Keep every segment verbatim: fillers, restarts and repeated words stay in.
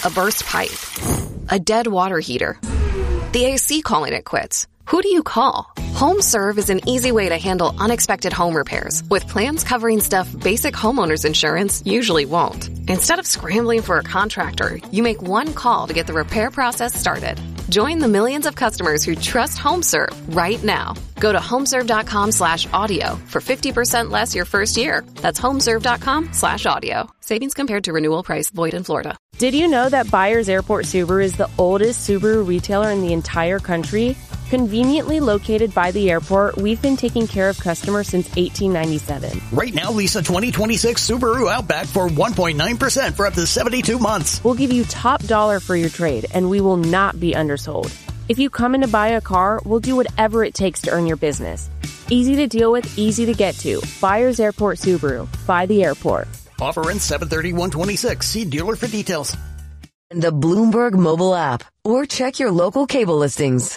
A burst pipe. A dead water heater. The A C calling it quits. Who do you call? HomeServe is an easy way to handle unexpected home repairs with plans covering stuff basic homeowners insurance usually won't. Instead of scrambling for a contractor, you make one call to get the repair process started. Join the millions of customers who trust HomeServe right now. Go to homeserve.com slash audio for fifty percent less your first year. That's homeserve.com slash audio. Savings compared to renewal price void in Florida. Did you know that Byers Airport Subaru is the oldest Subaru retailer in the entire country? Conveniently located by the airport, we've been taking care of customers since eighteen ninety-seven. Right now, lease a twenty twenty-six Subaru Outback for one point nine percent for up to seventy-two months. We'll give you top dollar for your trade, and we will not be undersold. If you come in to buy a car, we'll do whatever it takes to earn your business. Easy to deal with, easy to get to. Byers Airport Subaru. By the airport. Offer ends seven thirty one twenty-six. See dealer for details. The Bloomberg mobile app, or check your local cable listings.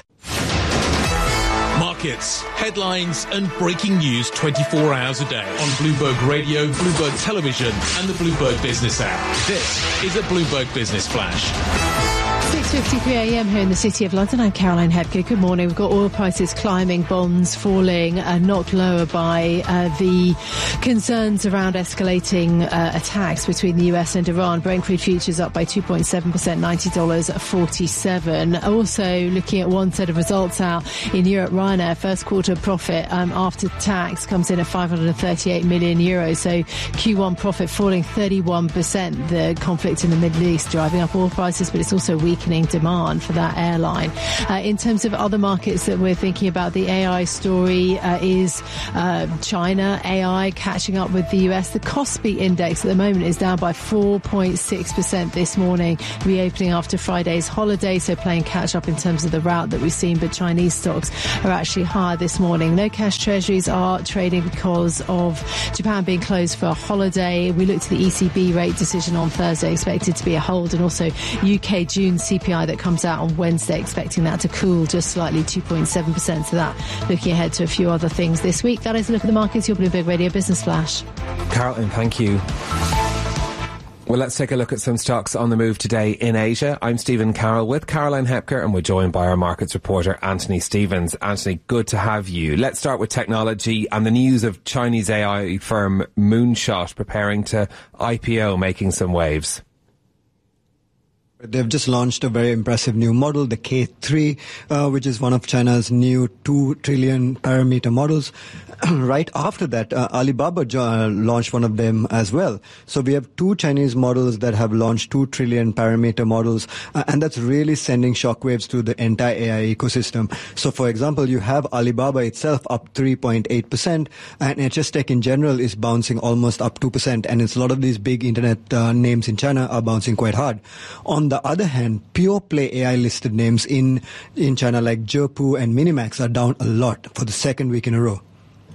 Markets, headlines and breaking news twenty-four hours a day on Bloomberg Radio, Bloomberg Television and the Bloomberg Business app. This is a Bloomberg Business Flash. six fifty-three a.m. here in the City of London. I'm Caroline Hebke. Good morning. We've got oil prices climbing, bonds falling, uh, knocked lower by uh, the concerns around escalating uh, attacks between the U S and Iran. Brent crude futures up by two point seven percent, ninety dollars forty-seven. Also looking at one set of results out in Europe. Ryanair first quarter profit um, after tax comes in at five hundred thirty-eight million euros. So Q one profit falling thirty-one percent. The conflict in the Middle East driving up oil prices, but it's also weakening demand for that airline. Uh, in terms of other markets that we're thinking about, the A I story uh, is uh, China A I catching up with the U S. The Kospi index at the moment is down by four point six percent this morning, reopening after Friday's holiday, so playing catch up in terms of the rout that we've seen, but Chinese stocks are actually higher this morning. No cash treasuries are trading because of Japan being closed for a holiday. We looked at the E C B rate decision on Thursday, expected to be a hold, and also U K June C P I that comes out on Wednesday, expecting that to cool just slightly, two point seven percent. So that looking ahead to a few other things this week. That is a look at the markets, your Bloomberg Radio Business Flash. Carolyn, thank you. Well, let's take a look at some stocks on the move today in Asia. I'm Stephen Carroll with Caroline Hebke, and we're joined by our markets reporter, Anthony Stevens. Anthony, good to have you. Let's start with technology and the news of Chinese A I firm Moonshot preparing to I P O, making some waves. They've just launched a very impressive new model, the K three, uh, which is one of China's new two trillion parameter models. Right after that, uh, Alibaba uh, launched one of them as well. So we have two Chinese models that have launched two trillion parameter models, uh, and that's really sending shockwaves to the entire A I ecosystem. So for example, you have Alibaba itself up three point eight percent, and H S Tech in general is bouncing almost up two percent, and it's a lot of these big internet uh, names in China are bouncing quite hard. On the other hand, pure play A I listed names in, in China like Zhepu and Minimax are down a lot for the second week in a row.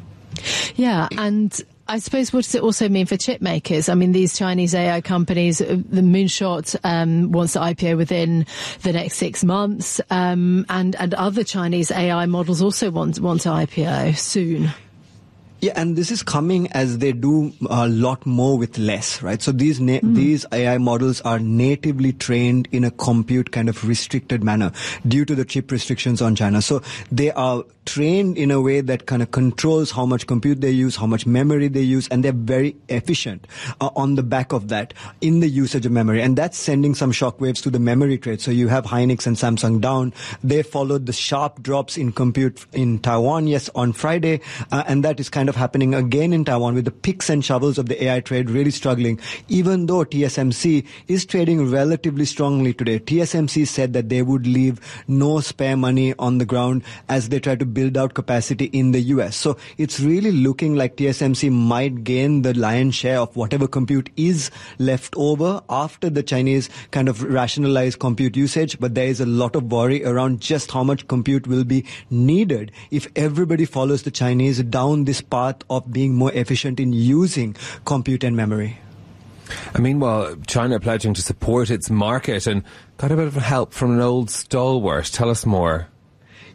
Yeah, and I suppose what does it also mean for chip makers? I mean, these Chinese A I companies, the Moonshot um, wants to I P O within the next six months, um, and, and other Chinese A I models also want, want to I P O soon. Yeah, and this is coming as they do a lot more with less, right? So these na- mm. these A I models are natively trained in a compute kind of restricted manner due to the chip restrictions on China. So they are trained in a way that kind of controls how much compute they use, how much memory they use, and they're very efficient uh, on the back of that in the usage of memory. And that's sending some shockwaves to the memory trade. So you have Hynix and Samsung down. They followed the sharp drops in compute in Taiwan, yes, on Friday, uh, and that is kind of happening again in Taiwan with the picks and shovels of the A I trade really struggling, even though T S M C is trading relatively strongly today. T S M C said that they would leave no spare money on the ground as they try to build out capacity in the U S. So it's really looking like T S M C might gain the lion's share of whatever compute is left over after the Chinese kind of rationalize compute usage, but there is a lot of worry around just how much compute will be needed if everybody follows the Chinese down this path of being more efficient in using compute and memory. And meanwhile, China pledging to support its market and got a bit of help from an old stalwart. Tell us more.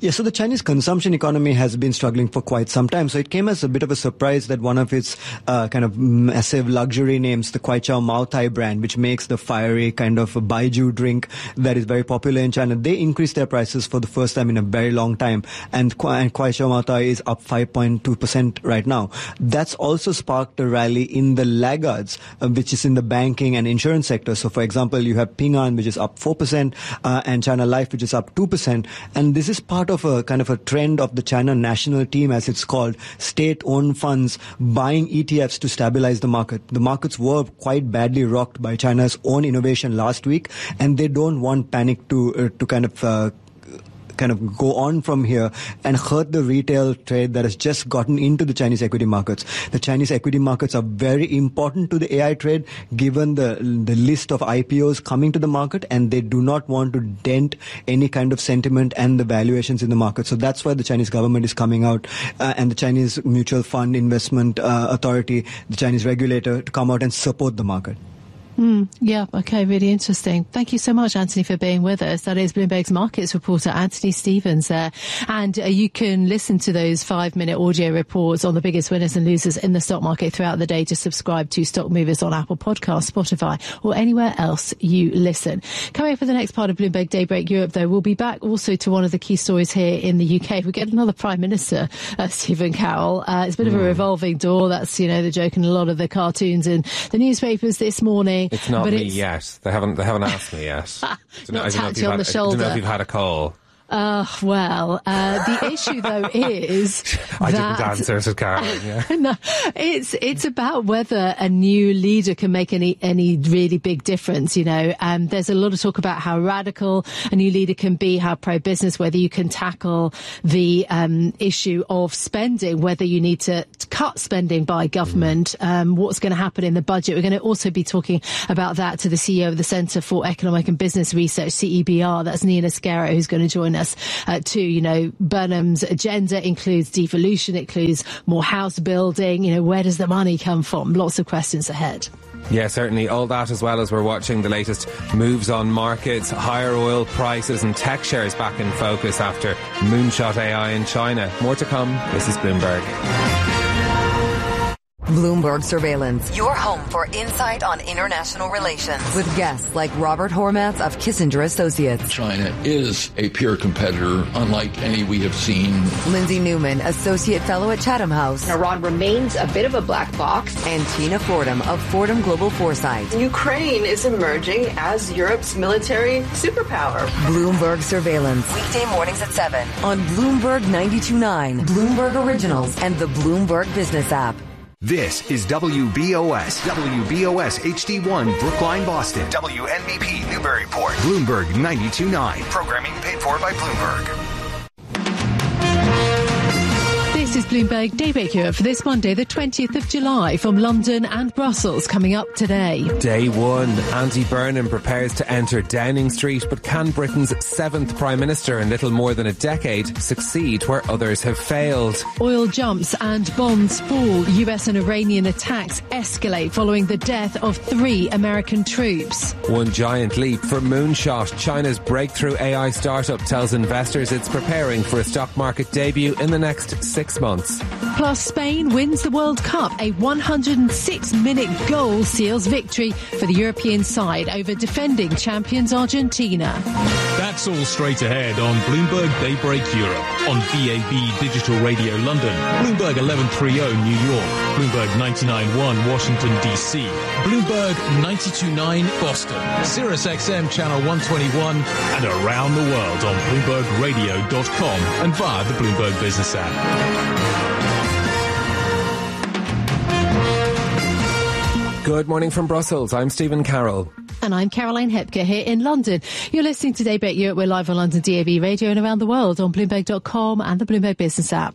Yeah, so the Chinese consumption economy has been struggling for quite some time. So it came as a bit of a surprise that one of its uh, kind of massive luxury names, the Kuaichao Maotai brand, which makes the fiery kind of baijiu drink that is very popular in China, they increased their prices for the first time in a very long time. And, and Kuaichao Maotai is up five point two percent right now. That's also sparked a rally in the laggards, uh, which is in the banking and insurance sector. So, for example, you have Ping An, which is up four percent, uh, and China Life, which is up two percent. And this is part of a kind of a trend of the China national team, as it's called, state-owned funds buying E T Fs to stabilize the market. The markets were quite badly rocked by China's own innovation last week, and they don't want panic to uh, to kind of uh, kind of go on from here and hurt the retail trade that has just gotten into the Chinese equity markets. The Chinese equity markets are very important to the A I trade, given the the list of I P Os coming to the market, and they do not want to dent any kind of sentiment and the valuations in the market. So that's why the Chinese government is coming out uh, and the Chinese Mutual Fund Investment uh, Authority, the Chinese regulator, to come out and support the market. Mm, yeah, okay, really interesting. Thank you so much, Anthony, for being with us. That is Bloomberg's markets reporter, Anthony Stevens there. And uh, you can listen to those five-minute audio reports on the biggest winners and losers in the stock market throughout the day. Just subscribe to Stock Movers on Apple Podcasts, Spotify, or anywhere else you listen. Coming up for the next part of Bloomberg Daybreak Europe, though, we'll be back also to one of the key stories here in the U K. We get another Prime Minister, uh, Stephen Carroll. Uh, it's a bit mm. of a revolving door. That's, you know, the joke in a lot of the cartoons in the newspapers this morning. It's not but me it's... yet. They haven't. They haven't asked me yet. Not tapped you on the shoulder. I don't know if you've had a call. Uh, well, uh, the issue though is I that, didn't answer, said Caroline. Yeah. No, it's it's about whether a new leader can make any any really big difference. You know, um, there's a lot of talk about how radical a new leader can be, how pro-business, whether you can tackle the um, issue of spending, whether you need to cut spending by government, um, what's going to happen in the budget. We're going to also be talking about that to the C E O of the Centre for Economic and Business Research, C E B R. That's Nina Scarrow, who's going to join us uh, too. You know, Burnham's agenda includes devolution, it includes more house building. You know, where does the money come from? Lots of questions ahead. Yeah, certainly. All that, as well as we're watching the latest moves on markets, higher oil prices and tech shares back in focus after moonshot A I in China. More to come. This is Bloomberg. Bloomberg Surveillance, your home for insight on international relations, with guests like Robert Hormats of Kissinger Associates. China is a peer competitor, unlike any we have seen. Lindsay Newman, Associate Fellow at Chatham House. Iran remains a bit of a black box. And Tina Fordham of Fordham Global Foresight. Ukraine is emerging as Europe's military superpower. Bloomberg Surveillance, weekday mornings at seven on Bloomberg ninety-two point nine, Bloomberg Originals, and the Bloomberg Business app. This is W B O S, W B O S H D one, Brookline, Boston, W N B P, Newburyport, Bloomberg ninety-two point nine. Programming paid for by Bloomberg. This is Bloomberg Daybreak Europe for this Monday, the twentieth of July, from London and Brussels. Coming up today. Day one. Andy Burnham prepares to enter Downing Street, but can Britain's seventh Prime Minister in little more than a decade succeed where others have failed? Oil jumps and bonds fall. U S and Iranian attacks escalate following the death of three American troops. One giant leap for moonshot. China's breakthrough A I startup tells investors it's preparing for a stock market debut in the next six months. Plus, Spain wins the World Cup. A one hundred six minute goal seals victory for the European side over defending champions Argentina. That's all straight ahead on Bloomberg Daybreak Europe, on V A B Digital Radio London, Bloomberg eleven thirty New York, Bloomberg ninety-nine point one Washington, D C, Bloomberg ninety-two point nine Boston, Sirius X M Channel one twenty-one, and around the world on Bloomberg Radio dot com and via the Bloomberg Business app. Good morning from Brussels. I'm Stephen Carroll. And I'm Caroline Hepker here in London. You're listening to Daybreak Europe. We're live on London D A B Radio and around the world on Bloomberg dot com and the Bloomberg Business app.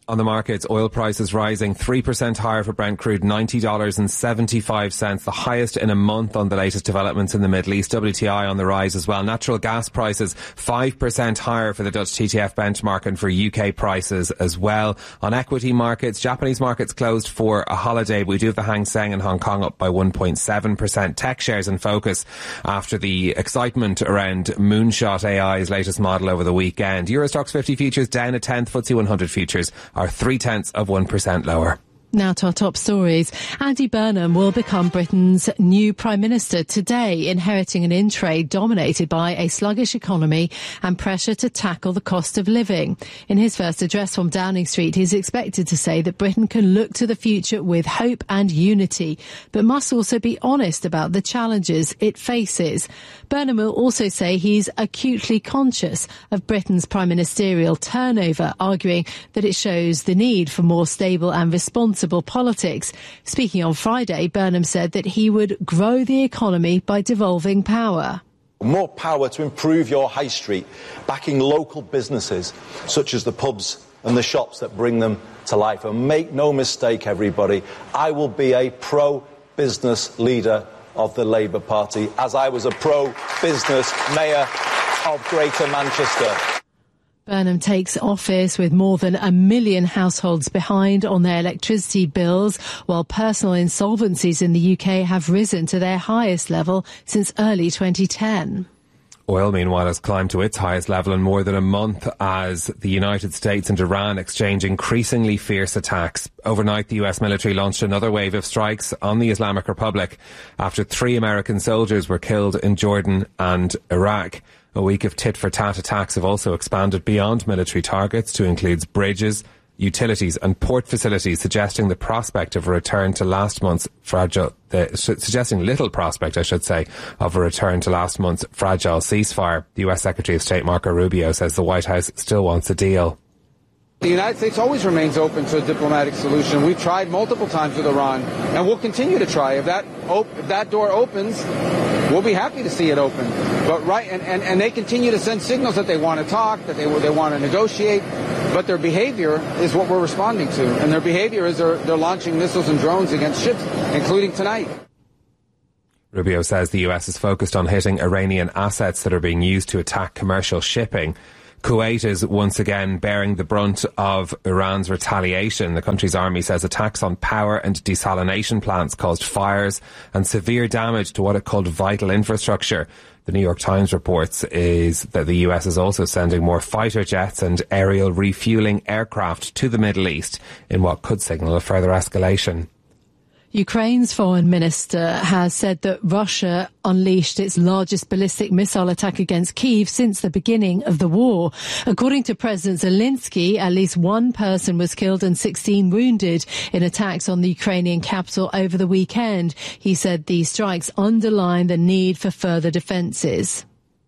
On the markets, oil prices rising three percent higher for Brent crude, ninety dollars and seventy-five cents, the highest in a month on the latest developments in the Middle East. W T I on the rise as well. Natural gas prices five percent higher for the Dutch T T F benchmark and for U K prices as well. On equity markets, Japanese markets closed for a holiday. We do have the Hang Seng in Hong Kong up by one point seven percent. Tech shares in focus after the excitement around Moonshot A I's latest model over the weekend. Euro Stoxx fifty futures down a tenth. F T S E one hundred futures are three tenths of one percent lower. Now to our top stories. Andy Burnham will become Britain's new Prime Minister today, inheriting an in-trade dominated by a sluggish economy and pressure to tackle the cost of living. In his first address from Downing Street, he is expected to say that Britain can look to the future with hope and unity, but must also be honest about the challenges it faces. Burnham will also say he's acutely conscious of Britain's prime ministerial turnover, arguing that it shows the need for more stable and responsible politics. Speaking on Friday, Burnham said that he would grow the economy by devolving power. More power to improve your high street, backing local businesses such as the pubs and the shops that bring them to life. And make no mistake, everybody, I will be a pro-business leader of the Labour Party, as I was a pro-business mayor of Greater Manchester. Burnham takes office with more than a million households behind on their electricity bills, while personal insolvencies in the U K have risen to their highest level since early twenty ten. Oil, meanwhile, has climbed to its highest level in more than a month as the United States and Iran exchange increasingly fierce attacks. Overnight, the U S military launched another wave of strikes on the Islamic Republic after three American soldiers were killed in Jordan and Iraq. A week of tit-for-tat attacks have also expanded beyond military targets to include bridges, utilities and port facilities, suggesting the prospect of a return to last month's fragile, uh, suggesting little prospect, I should say, of a return to last month's fragile ceasefire. The U S Secretary of State Marco Rubio says the White House still wants a deal. The United States always remains open to a diplomatic solution. We've tried multiple times with Iran, and we'll continue to try. If that op- if that door opens, we'll be happy to see it open. But right, and, and, and they continue to send signals that they want to talk, that they they want to negotiate, but their behavior is what we're responding to. And their behavior is they're, they're launching missiles and drones against ships, including tonight. Rubio says the U S is focused on hitting Iranian assets that are being used to attack commercial shipping. Kuwait is once again bearing the brunt of Iran's retaliation. The country's army says attacks on power and desalination plants caused fires and severe damage to what it called vital infrastructure. The New York Times reports is that the U S is also sending more fighter jets and aerial refuelling aircraft to the Middle East in what could signal a further escalation. Ukraine's foreign minister has said that Russia unleashed its largest ballistic missile attack against Kyiv since the beginning of the war. According to President Zelensky, at least one person was killed and sixteen wounded in attacks on the Ukrainian capital over the weekend. He said these strikes underline the need for further defences.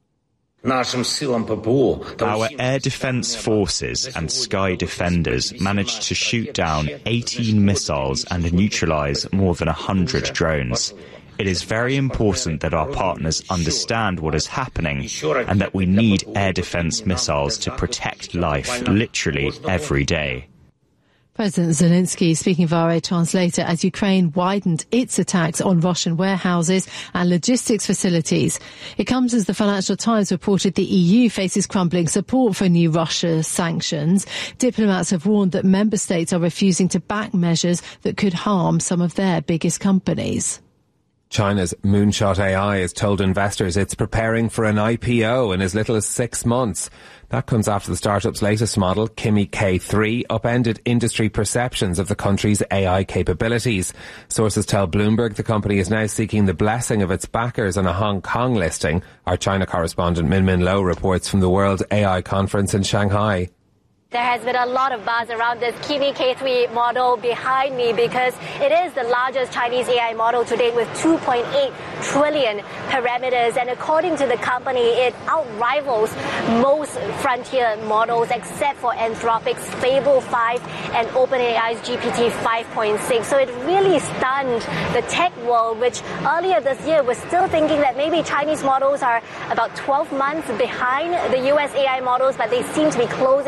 Our air defence forces and sky defenders managed to shoot down eighteen missiles and neutralise more than one hundred drones. It is very important that our partners understand what is happening and that we need air defence missiles to protect life literally every day. President Zelensky speaking via a translator as Ukraine widened its attacks on Russian warehouses and logistics facilities. It comes as the Financial Times reported the E U faces crumbling support for new Russia sanctions. Diplomats have warned that member states are refusing to back measures that could harm some of their biggest companies. China's Moonshot A I has told investors it's preparing for an I P O in as little as six months. That comes after the startup's latest model, Kimi K three, upended industry perceptions of the country's A I capabilities. Sources tell Bloomberg the company is now seeking the blessing of its backers on a Hong Kong listing. Our China correspondent Min Min Lo reports from the World A I Conference in Shanghai. There has been a lot of buzz around this Kimi K three model behind me because it is the largest Chinese A I model to date with two point eight trillion parameters. And according to the company, it outrivals most frontier models except for Anthropic's Fable five and OpenAI's G P T five point six. So it really stunned the tech world, which earlier this year was still thinking that maybe Chinese models are about twelve months behind the U S A I models, but they seem to be closing that gap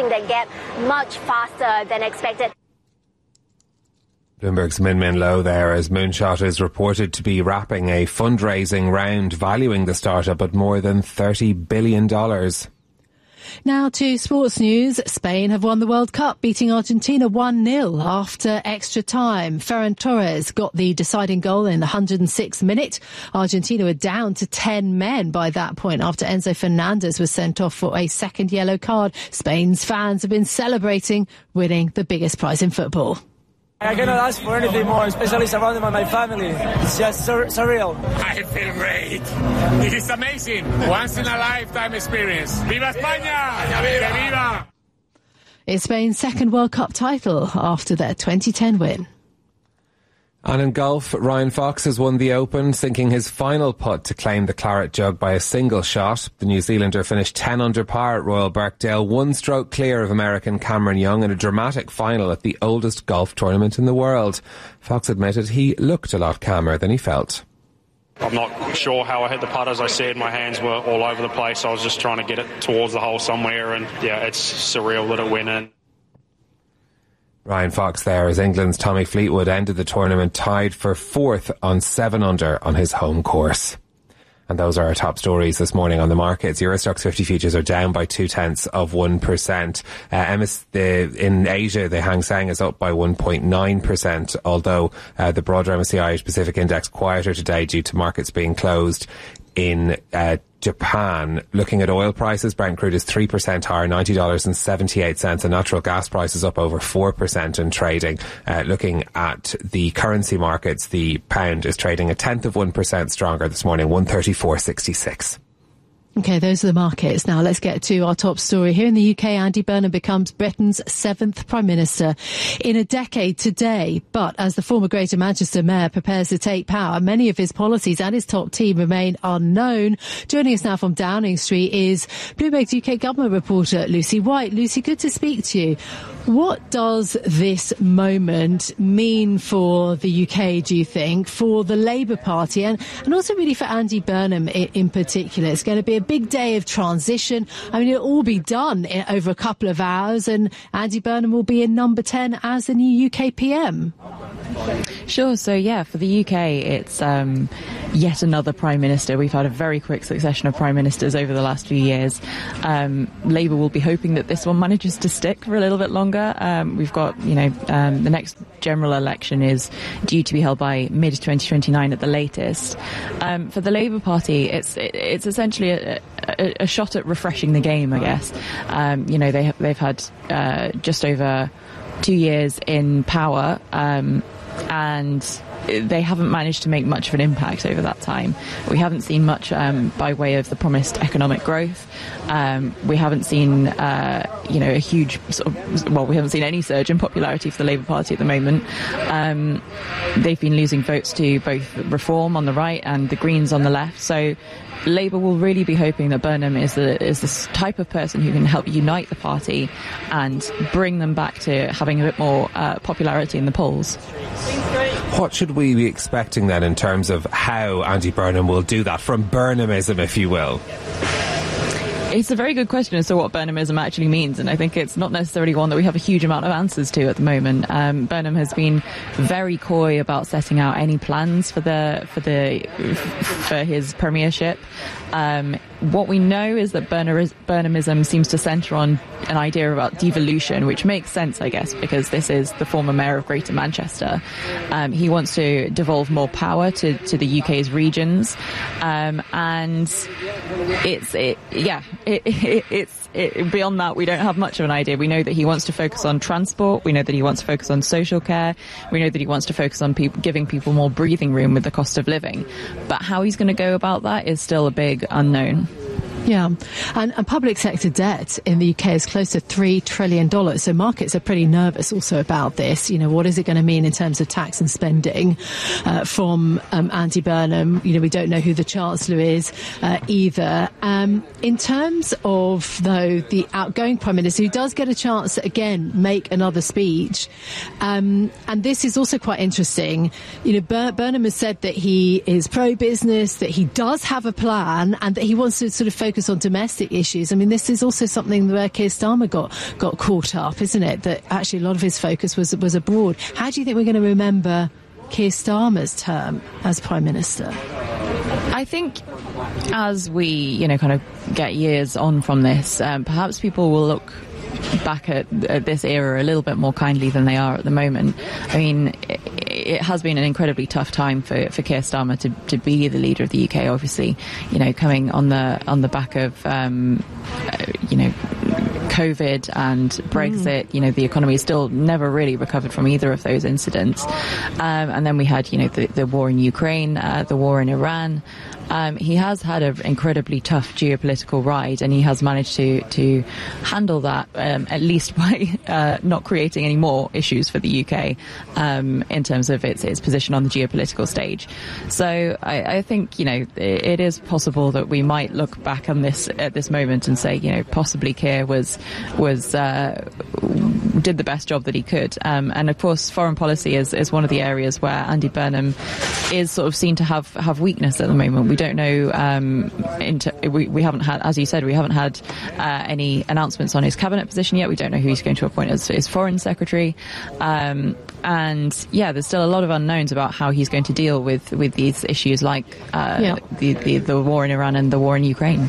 much faster than expected. Bloomberg's Min Min Low there, as Moonshot is reported to be wrapping a fundraising round valuing the startup at more than thirty billion dollars. Now to sports news. Spain have won the World Cup, beating Argentina one nil after extra time. Ferran Torres got the deciding goal in the one hundred sixth minute. Argentina were down to ten men by that point after Enzo Fernandez was sent off for a second yellow card. Spain's fans have been celebrating winning the biggest prize in football. I cannot ask for anything more, especially surrounded by my family. It's just sur- surreal. I feel great. It is amazing. Once in a lifetime experience. Viva España! Que viva! It's Spain's second World Cup title after their twenty ten win. And in golf, Ryan Fox has won the Open, sinking his final putt to claim the claret jug by a single shot. The New Zealander finished ten under par at Royal Birkdale, one stroke clear of American Cameron Young in a dramatic final at the oldest golf tournament in the world. Fox admitted he looked a lot calmer than he felt. I'm not sure how I hit the putt. As I said, my hands were all over the place. I was just trying to get it towards the hole somewhere, and yeah, it's surreal that it went in. Ryan Fox there, as England's Tommy Fleetwood ended the tournament tied for fourth on seven under on his home course. And those are our top stories this morning on the markets. Euro Stoxx fifty futures are down by two tenths of one percent. Uh, M S, the, in Asia, the Hang Seng is up by one point nine percent, although uh, the broader M S C I Irish Pacific Index quieter today due to markets being closed in uh, Japan. Looking at oil prices, Brent crude is three percent higher, ninety dollars and seventy-eight cents, and natural gas prices up over four percent in trading. Uh, looking at the currency markets, the pound is trading a tenth of one percent stronger this morning, one thirty-four sixty-six. Okay, those are the markets. Now let's get to our top story. Here in the U K, Andy Burnham becomes Britain's seventh Prime Minister in a decade today. But as the former Greater Manchester Mayor prepares to take power, many of his policies and his top team remain unknown. Joining us now from Downing Street is Bloomberg's U K government reporter Lucy White. Lucy, good to speak to you. What does this moment mean for the U K, do you think, for the Labour Party and, and also really for Andy Burnham in, in particular? It's going to be a big day of transition. I mean, it'll all be done in over a couple of hours, and Andy Burnham will be in number ten as the new U K P M. Sure. So, yeah, for the U K, it's um, yet another Prime Minister. We've had a very quick succession of Prime Ministers over the last few years. Um, Labour will be hoping that this one manages to stick for a little bit longer. Um, we've got, you know, um, the next general election is due to be held by mid twenty twenty-nine at the latest. Um, for the Labour Party, it's it, it's essentially a, a, a shot at refreshing the game, I guess. Um, you know, they have, they've had uh, just over two years in power, um, and they haven't managed to make much of an impact over that time. We haven't seen much um, by way of the promised economic growth. Um, we haven't seen, uh, you know, a huge sort of, well, we haven't seen any surge in popularity for the Labour Party at the moment. Um, they've been losing votes to both Reform on the right and the Greens on the left. So Labour will really be hoping that Burnham is the is this type of person who can help unite the party and bring them back to having a bit more uh, popularity in the polls. What should we be expecting then in terms of how Andy Burnham will do that, from Burnhamism, if you will? It's a very good question as to what Burnhamism actually means, and I think it's not necessarily one that we have a huge amount of answers to at the moment. Um, Burnham has been very coy about setting out any plans for the for the for his premiership. Um, what we know is that Burnhamism seems to centre on an idea about devolution, which makes sense, I guess, because this is the former mayor of Greater Manchester. Um, he wants to devolve more power to, to the U K's regions, um, and it's it, yeah, it, it, it's it, beyond that we don't have much of an idea. We know that he wants to focus on transport. We know that he wants to focus on social care. We know that he wants to focus on people, giving people more breathing room with the cost of living. But how he's going to go about that is still a big unknown. Yeah, and, and public sector debt in the U K is close to three trillion dollars. So markets are pretty nervous also about this. You know, what is it going to mean in terms of tax and spending uh, from um, Andy Burnham? You know, we don't know who the Chancellor is uh, either. Um, in terms of, though, the outgoing Prime Minister, who does get a chance to, again, make another speech. Um, and this is also quite interesting. You know, Bur- Burnham has said that he is pro-business, that he does have a plan, and that he wants to sort of focus focus on domestic issues. I mean, this is also something where Keir Starmer got, got caught up, isn't it? That actually a lot of his focus was, was abroad. How do you think we're going to remember Keir Starmer's term as Prime Minister? I think as we, you know, kind of get years on from this, um, perhaps people will look back at, at this era a little bit more kindly than they are at the moment. I mean, it, it has been an incredibly tough time for, for Keir Starmer to, to be the leader of the U K, obviously, you know, coming on the on the back of, um, uh, you know, COVID and Brexit. Mm. You know, the economy is still never really recovered from either of those incidents. Um, and then we had, you know, the, the war in Ukraine, uh, the war in Iran. Um, he has had an incredibly tough geopolitical ride, and he has managed to to handle that, um, at least by uh, not creating any more issues for the U K um, in terms of its, its position on the geopolitical stage. So I, I think, you know, it, it is possible that we might look back on this at this moment and say, you know, possibly Keir was was uh, did the best job that he could. Um, and of course, foreign policy is, is one of the areas where Andy Burnham is sort of seen to have, have weakness at the moment. We don't know, um, into, we, we haven't had, as you said, we haven't had uh, any announcements on his cabinet position yet. We don't know who he's going to appoint as his foreign secretary. Um, and yeah, there's still a lot of unknowns about how he's going to deal with, with these issues like uh, yeah. the, the, the war in Iran and the war in Ukraine.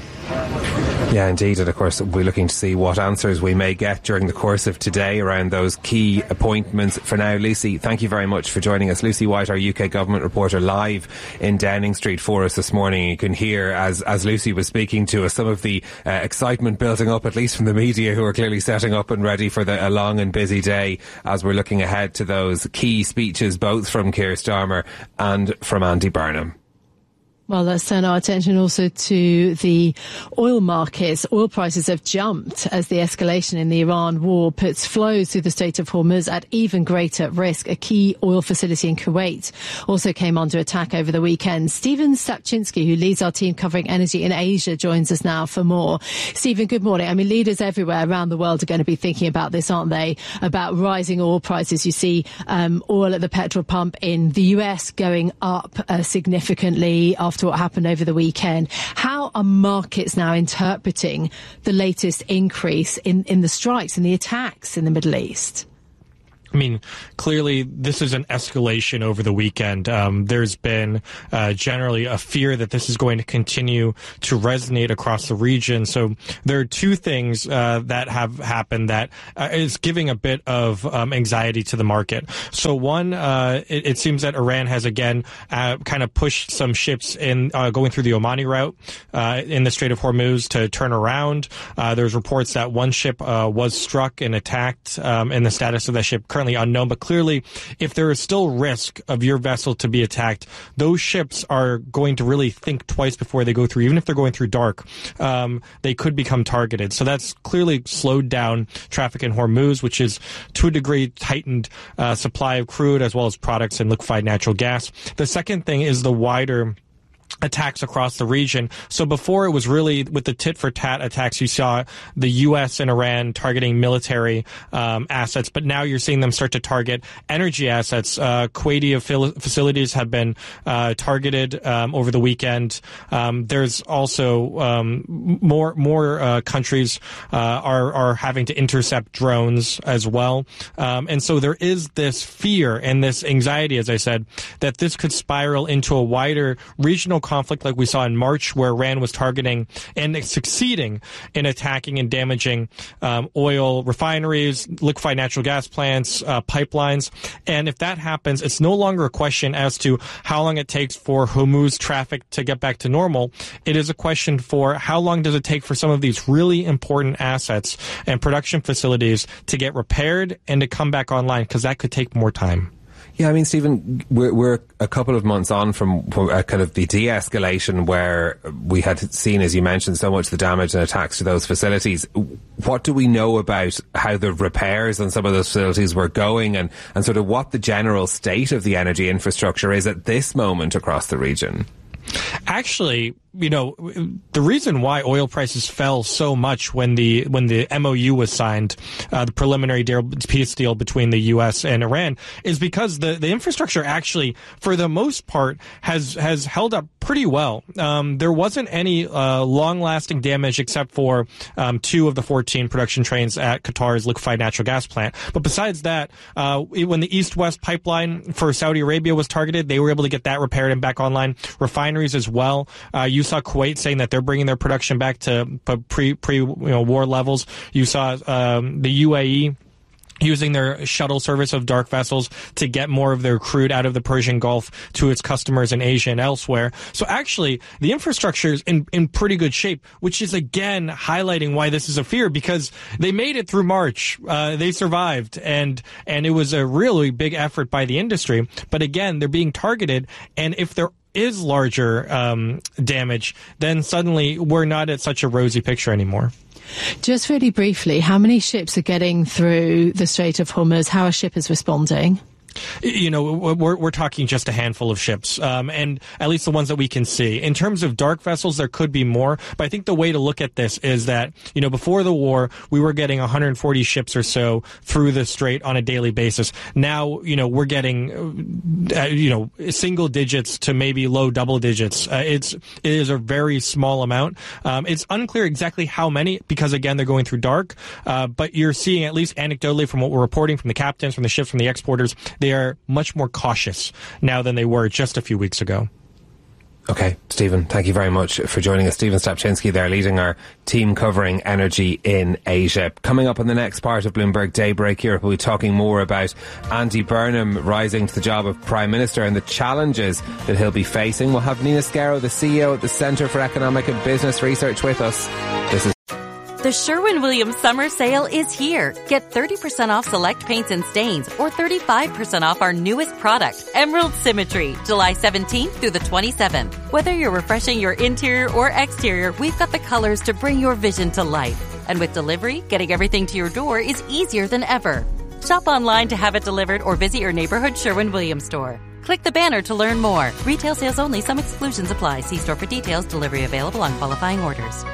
Yeah, indeed. And of course, we're looking to see what answers we may get during the course of today around those key appointments. For now, Lucy, thank you very much for joining us. Lucy White, our U K government reporter, live in Downing Street for us this morning. You can hear, as, as Lucy was speaking to us, some of the uh, excitement building up, at least from the media, who are clearly setting up and ready for the, a long and busy day as we're looking ahead to those key speeches, both from Keir Starmer and from Andy Burnham. Well, let's turn our attention also to the oil markets. Oil prices have jumped as the escalation in the Iran war puts flows through the Strait of Hormuz at even greater risk. A key oil facility in Kuwait also came under attack over the weekend. Stephen Sapczynski, who leads our team covering energy in Asia, joins us now for more. Stephen, good morning. I mean, leaders everywhere around the world are going to be thinking about this, aren't they? About rising oil prices. You see um, oil at the petrol pump in the U S going up uh, significantly after what happened over the weekend. How are markets now interpreting the latest increase in, in the strikes and the attacks in the Middle East? I mean, clearly, this is an escalation over the weekend. Um, there's been uh, generally a fear that this is going to continue to resonate across the region. So there are two things uh, that have happened that uh, is giving a bit of um, anxiety to the market. So one, uh, it, it seems that Iran has again uh, kind of pushed some ships in uh, going through the Omani route uh, in the Strait of Hormuz to turn around. Uh, there's reports that one ship uh, was struck and attacked, um, and the status of that ship currently unknown, but clearly if there is still risk of your vessel to be attacked, those ships are going to really think twice before they go through. Even if they're going through dark, um, they could become targeted. So that's clearly slowed down traffic in Hormuz, which is to a degree tightened uh, supply of crude as well as products and liquefied natural gas. The second thing is the wider attacks across the region. So before, it was really with the tit-for-tat attacks, you saw the U S and Iran targeting military um, assets, but now you're seeing them start to target energy assets. Uh, Kuwaiti facilities have been uh, targeted um, over the weekend. Um, there's also um, more more uh, countries uh, are are having to intercept drones as well, um, and so there is this fear and this anxiety, as I said, that this could spiral into a wider regional conflict like we saw in March, where Iran was targeting and succeeding in attacking and damaging um, oil refineries, liquefied natural gas plants, uh, pipelines. And if that happens, it's no longer a question as to how long it takes for Hormuz traffic to get back to normal. It is a question for how long does it take for some of these really important assets and production facilities to get repaired and to come back online, because that could take more time. Yeah, I mean, Stephen, we're, we're a couple of months on from uh, kind of the de-escalation where we had seen, as you mentioned, so much the damage and attacks to those facilities. What do we know about how the repairs on some of those facilities were going, and, and sort of what the general state of the energy infrastructure is at this moment across the region? Actually, you know, the reason why oil prices fell so much when the when the M O U was signed, uh, the preliminary deal, peace deal between the U S and Iran, is because the, the infrastructure actually, for the most part, has has held up pretty well. Um, there wasn't any uh, long-lasting damage except for um, two of the fourteen production trains at Qatar's liquefied natural gas plant. But besides that, uh, when the East-West pipeline for Saudi Arabia was targeted, they were able to get that repaired and back online. Refineries as well. Uh, you saw Kuwait saying that they're bringing their production back to pre pre you know, war levels. You saw um, the U A E using their shuttle service of dark vessels to get more of their crude out of the Persian Gulf to its customers in Asia and elsewhere. So actually, the infrastructure is in, in pretty good shape, which is again highlighting why this is a fear, because they made it through March. Uh, they survived, and and it was a really big effort by the industry. But again, they're being targeted, and if there is larger um, damage, then suddenly we're not at such a rosy picture anymore. Just really briefly, how many ships are getting through the Strait of Hormuz? How are shippers responding? You know, we're we're talking just a handful of ships, um, and at least the ones that we can see. In terms of dark vessels, there could be more, but I think the way to look at this is that, you know, before the war, we were getting one hundred forty ships or so through the strait on a daily basis. Now, you know, we're getting, uh, you know, single digits to maybe low double digits. Uh, it's it is a very small amount. Um, it's unclear exactly how many, because again, they're going through dark. Uh, but you're seeing, at least anecdotally, from what we're reporting from the captains, from the ships, from the exporters, they are much more cautious now than they were just a few weeks ago. Okay, Stephen, thank you very much for joining us. Stephen Stapczynski there, leading our team covering energy in Asia. Coming up on the next part of Bloomberg Daybreak Europe, we'll be talking more about Andy Burnham rising to the job of Prime Minister and the challenges that he'll be facing. We'll have Nina Scarrow, the C E O at the Centre for Economic and Business Research, with us. This is The Sherwin-Williams Summer Sale is here. Get thirty percent off select paints and stains, or thirty-five percent off our newest product, Emerald Symmetry, July seventeenth through the twenty-seventh. Whether you're refreshing your interior or exterior, we've got the colors to bring your vision to life. And with delivery, getting everything to your door is easier than ever. Shop online to have it delivered or visit your neighborhood Sherwin-Williams store. Click the banner to learn more. Retail sales only. Some exclusions apply. See store for details. Delivery available on qualifying orders.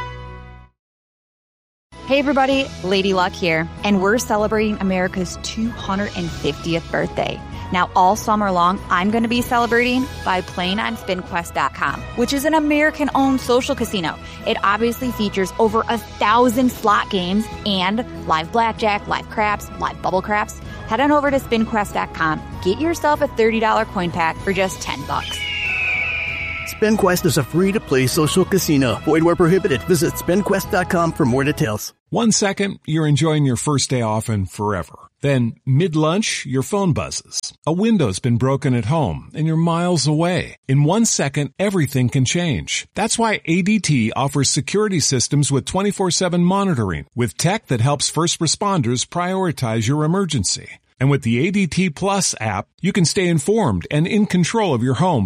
Hey everybody, Lady Luck here, and we're celebrating America's two hundred fiftieth birthday. Now all summer long, I'm going to be celebrating by playing on spin quest dot com, which is an American-owned social casino. It obviously features over a thousand slot games and live blackjack, live craps, live bubble craps. Head on over to spin quest dot com, get yourself a thirty dollars coin pack for just ten bucks. SpinQuest is a free-to-play social casino. Void where prohibited. Visit spin quest dot com for more details. One second, you're enjoying your first day off and forever. Then, mid-lunch, your phone buzzes. A window's been broken at home, and you're miles away. In one second, everything can change. That's why A D T offers security systems with twenty-four seven monitoring, with tech that helps first responders prioritize your emergency. And with the A D T Plus app, you can stay informed and in control of your home